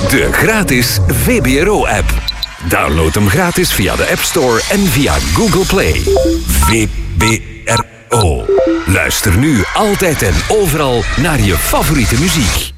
De gratis VBRO-app. Download hem gratis via de App Store en via Google Play. VBRO. Luister nu altijd en overal naar je favoriete muziek.